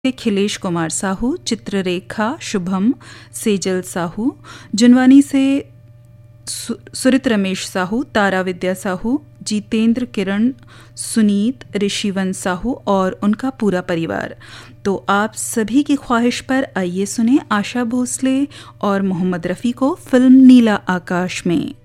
खिलेश कुमार साहू, चित्ररेखा शुभम, सेजल साहू, जुनवानी से सुरित रमेश साहू, तारा विद्या साहू, जितेंद्र, किरण, सुनीत, ऋषिवन साहू और उनका पूरा परिवार। तो आप सभी की ख्वाहिश पर आइए सुने आशा भोसले और मोहम्मद रफ़ी को फिल्म नीला आकाश में।